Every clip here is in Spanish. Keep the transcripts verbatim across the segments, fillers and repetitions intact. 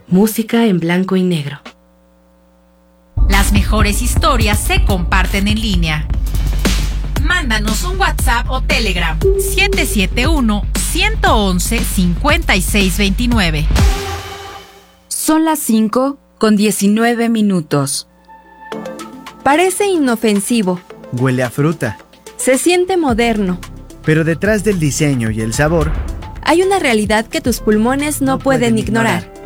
Música en blanco y negro. Las mejores historias se comparten en línea. Mándanos un WhatsApp o Telegram siete siete uno, uno uno uno, cinco seis dos nueve. Son las cinco con diecinueve minutos. Parece inofensivo. Huele a fruta. Se siente moderno. Pero detrás del diseño y el sabor, hay una realidad que tus pulmones no, no pueden, pueden ignorar. ignorar.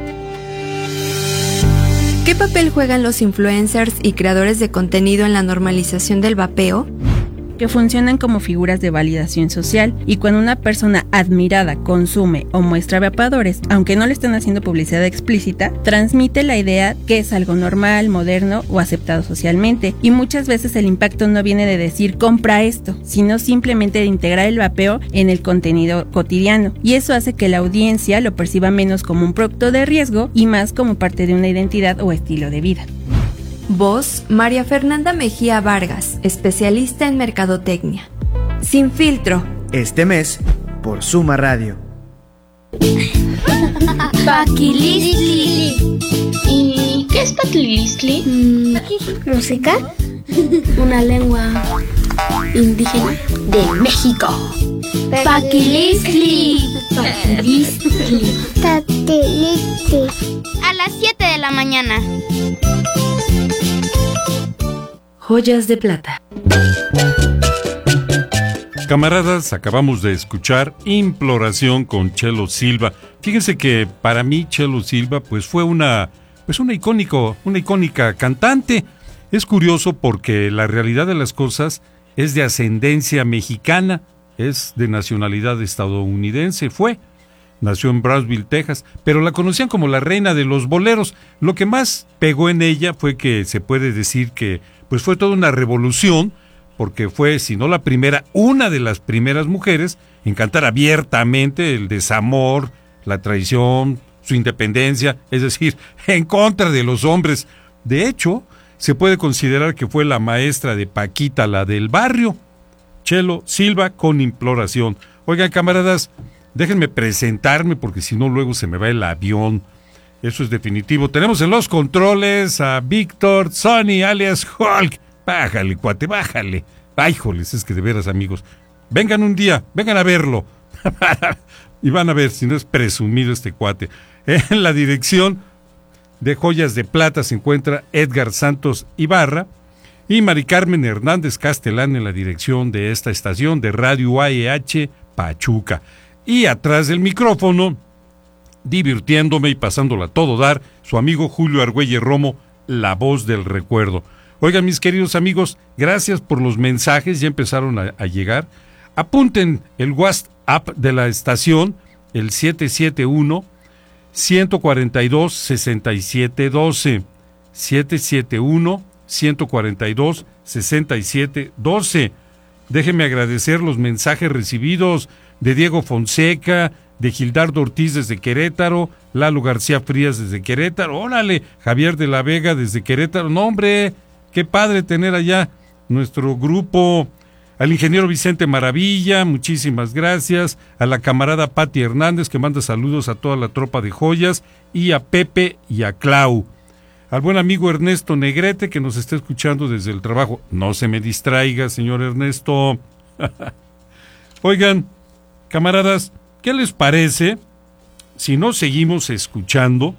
¿Qué papel juegan los influencers y creadores de contenido en la normalización del vapeo? Que funcionan como figuras de validación social, y cuando una persona admirada consume o muestra vapeadores, aunque no le estén haciendo publicidad explícita, transmite la idea que es algo normal, moderno o aceptado socialmente, y muchas veces el impacto no viene de decir compra esto, sino simplemente de integrar el vapeo en el contenido cotidiano, y eso hace que la audiencia lo perciba menos como un producto de riesgo y más como parte de una identidad o estilo de vida. Voz, María Fernanda Mejía Vargas, especialista en mercadotecnia. Sin filtro. Este mes, por Suma Radio. Paquilistli. ¿Y qué es Paquilistli? Mm, ¿Música? Una lengua indígena de México. Paquilistli. Paquilistli. Paquilistli. A las siete de la mañana. Joyas de plata. Camaradas, acabamos de escuchar Imploración con Chelo Silva. Fíjense que para mí Chelo Silva pues fue una pues una icónico, una icónica cantante. Es curioso porque la realidad de las cosas es de ascendencia mexicana, es de nacionalidad estadounidense, fue. Nació en Brownsville, Texas, pero la conocían como la reina de los boleros. Lo que más pegó en ella fue que se puede decir que pues fue toda una revolución, porque fue, si no la primera, una de las primeras mujeres en cantar abiertamente el desamor, la traición, su independencia, es decir, en contra de los hombres. De hecho, se puede considerar que fue la maestra de Paquita, la del barrio. Chelo Silva con Imploración. Oigan, camaradas, déjenme presentarme porque si no luego se me va el avión. Eso es definitivo. Tenemos en los controles a Víctor Sonny, alias Hulk. Bájale, cuate, bájale. Ay, joles, es que de veras, amigos. Vengan un día, vengan a verlo. Y van a ver si no es presumido este cuate. En la dirección de Joyas de Plata se encuentra Edgar Santos Ibarra y Mari Carmen Hernández Castelán en la dirección de esta estación de Radio A E H Pachuca. Y atrás del micrófono, divirtiéndome y pasándola a todo dar, su amigo Julio Argüelles Romo, la voz del recuerdo. Oigan, mis queridos amigos, gracias por los mensajes, ya empezaron a, a llegar. Apunten el WhatsApp de la estación, el siete siete uno, uno cuatro dos, seis siete uno dos, siete siete uno, uno cuatro dos, seis siete uno dos. Déjenme agradecer los mensajes recibidos de Diego Fonseca, de Gildardo Ortiz desde Querétaro, Lalo García Frías desde Querétaro, órale, Javier de la Vega desde Querétaro, no hombre, qué padre tener allá nuestro grupo, al ingeniero Vicente Maravilla, muchísimas gracias, a la camarada Pati Hernández que manda saludos a toda la tropa de joyas, y a Pepe y a Clau, al buen amigo Ernesto Negrete que nos está escuchando desde el trabajo, no se me distraiga, señor Ernesto. Oigan, camaradas, ¿qué les parece si no seguimos escuchando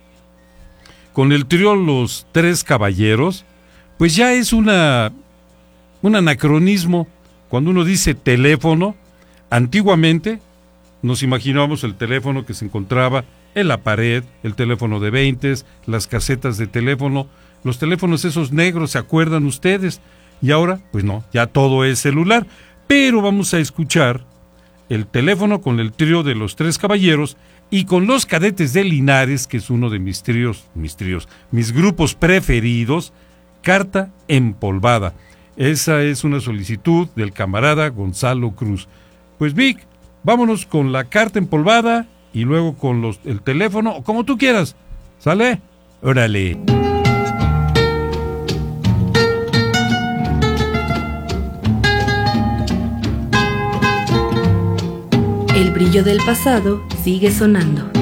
con el trío Los Tres Caballeros? Pues ya es una un anacronismo cuando uno dice teléfono. Antiguamente nos imaginábamos el teléfono que se encontraba en la pared, el teléfono de veintes, las casetas de teléfono, los teléfonos esos negros, ¿se acuerdan ustedes? Y ahora, pues no, ya todo es celular, pero vamos a escuchar el teléfono con el trío de Los Tres Caballeros y con Los Cadetes de Linares, que es uno de mis tríos, mis tríos, mis grupos preferidos, Carta Empolvada. Esa es una solicitud del camarada Gonzalo Cruz. Pues Vic, vámonos con la Carta Empolvada y luego con los, el teléfono, como tú quieras. ¿Sale? Órale. El brillo del pasado sigue sonando.